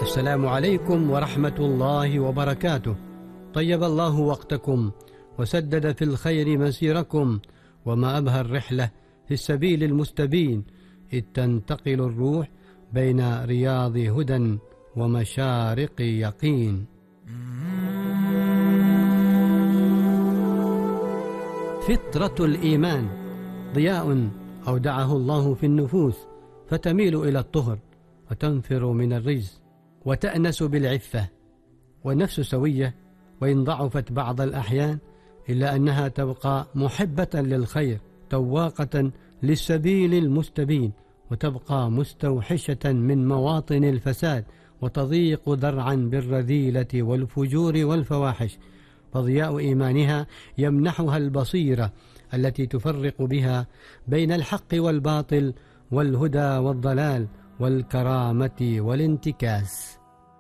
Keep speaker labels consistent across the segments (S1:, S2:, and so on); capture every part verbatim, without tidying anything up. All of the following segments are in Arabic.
S1: السلام عليكم ورحمة الله وبركاته. طيب الله وقتكم وسدد في الخير مسيركم، وما أبهى الرحلة في السبيل المستبين، إذ تنتقل الروح بين رياض هدى ومشارق يقين. فطرة الإيمان ضياء أودعه الله في النفوس، فتميل إلى الطهر وتنفر من الرجس وتأنس بالعفة. والنفس سوية وإن ضعفت بعض الأحيان، إلا أنها تبقى محبة للخير، تواقة للسبيل المستبين، وتبقى مستوحشة من مواطن الفساد، وتضيق ذرعا بالرذيلة والفجور والفواحش. فضياء إيمانها يمنحها البصيرة التي تفرق بها بين الحق والباطل والهدى والضلال والكرامة والانتكاس.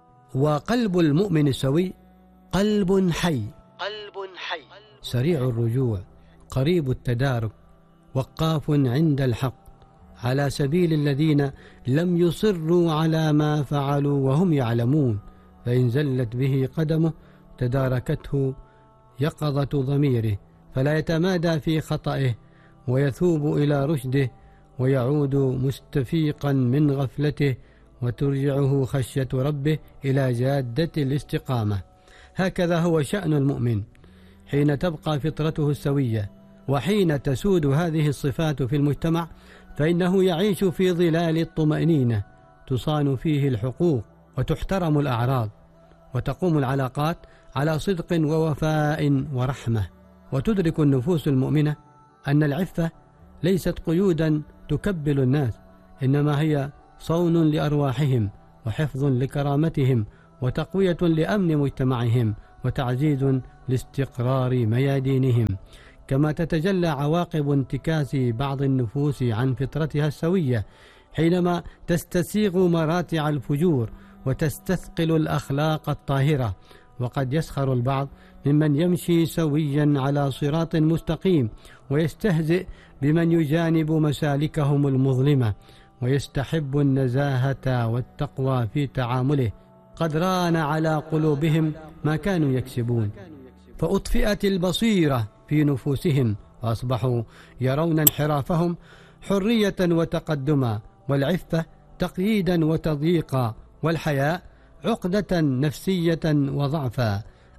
S1: وقلب المؤمن السوي قلب حي، قلب حي سريع الرجوع، قريب التدارك، وقاف عند الحق، على سبيل الذين لم يصروا على ما فعلوا وهم يعلمون، فإن زلت به قدمه تداركته يقظة ضميره، فلا يتمادى في خطئه ويثوب إلى رشده، ويعود مستفيقا من غفلته، وترجعه خشية ربه إلى جادة الاستقامة. هكذا هو شأن المؤمن حين تبقى فطرته السوية، وحين تسود هذه الصفات في المجتمع، فإنه يعيش في ظلال الطمأنينة، تصان فيه الحقوق وتحترم الأعراض، وتقوم العلاقات على صدق ووفاء ورحمة. وتدرك النفوس المؤمنة أن العفة ليست قيودا تكبل الناس، إنما هي صون لأرواحهم، وحفظ لكرامتهم، وتقوية لأمن مجتمعهم، وتعزيز لاستقرار ميادينهم. كما تتجلى عواقب انتكاس بعض النفوس عن فطرتها السوية حينما تستسيغ مراتع الفجور وتستثقل الأخلاق الطاهرة. وقد يسخر البعض ممن يمشي سويا على صراط مستقيم، ويستهزئ بمن يجانب مسالكهم المظلمة، ويستحب النزاهة والتقوى في تعامله. قد ران على قلوبهم ما كانوا يكسبون، فأطفئت البصيرة في نفوسهم، وأصبحوا يرون انحرافهم حرية وتقدما، والعفة تقييدا وتضييقا، والحياء عقدة نفسية وضعفا.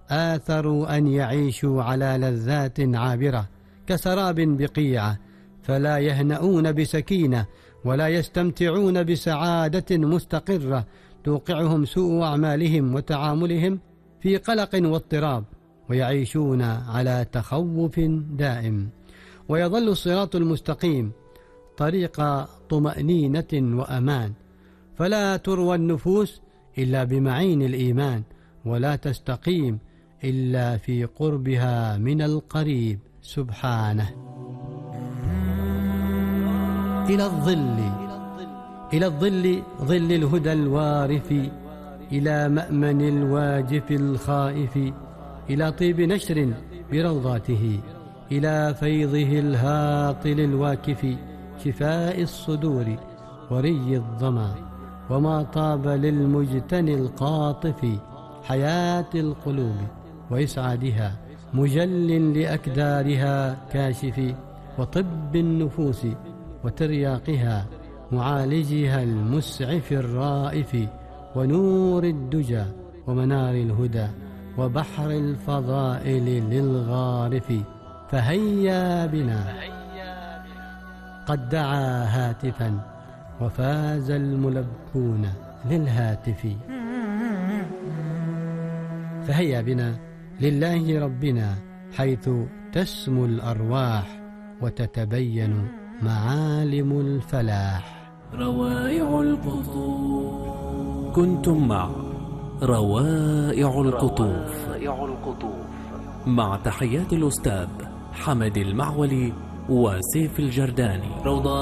S1: آثروا أن يعيشوا على لذات عابرة كسراب بقيعة، فلا يهنؤون بسكينة ولا يستمتعون بسعادة مستقرة توقعهم سوء أعمالهم وتعاملهم في قلق واضطراب، ويعيشون على تخوف دائم. ويظل الصراط المستقيم طريق طمأنينة وأمان، فلا تروى النفوس إلا بمعين الإيمان، ولا تستقيم إلا في قربها من القريب سبحانه. إلى الظل، إلى الظل، ظل الهدى الوارف، إلى مأمن الواجف الخائف، إلى طيب نشر بروضاته، إلى فيضه الهاطل الواكف، شفاء الصدور وري الظما، وما طاب للمجتني القاطف، حياة القلوب وإسعادها، مجل لأكدارها كاشف، وطب النفوس وترياقها، معالجها المسعف الرائف، ونور الدجى ومنار الهدى، وبحر الفضائل للغارف. فهيا بنا، قد دعا هاتفا وفاز الملبون للهاتف. فهيا بنا لله ربنا، حيث تسمو الأرواح وتتبين معالم الفلاح.
S2: روائع القطوف. كنتم مع روائع القطوف، مع تحيات الأستاذ حمد المعولي وسيف الجرداني. روضة